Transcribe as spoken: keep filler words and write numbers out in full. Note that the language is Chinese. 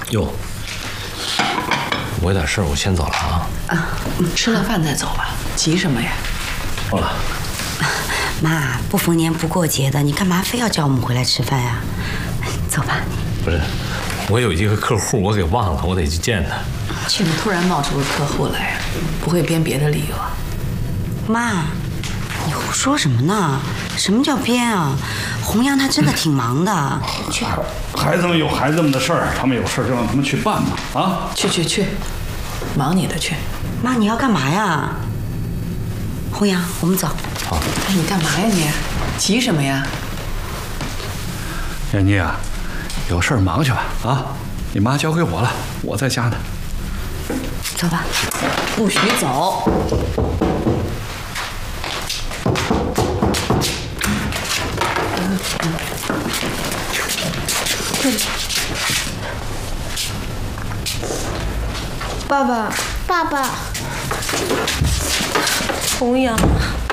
哟，我有点事儿，我先走了啊。 啊，吃了饭再走吧，急什么呀？ 好了。 妈，不逢年不过节的，你干嘛非要叫我们回来吃饭呀？走吧。 不是，我有一个客户，我给忘了，我得去见他。 怎么突然冒出个客户来呀？不会编别的理由啊？ 妈，你胡说什么呢？什么叫编啊？弘扬他真的挺忙的。 去，孩子们有孩子们的事儿，他们有事儿就让他们去办吧。啊， 去去去，忙你的去。 妈，你要干嘛呀？弘扬，我们走。 好。 哎，你干嘛呀你？急什么呀？ 燕妮啊，有事儿忙去吧。啊，你妈交给我了，我在家呢。 走吧。 不许走。 爸爸，爸爸，弘扬，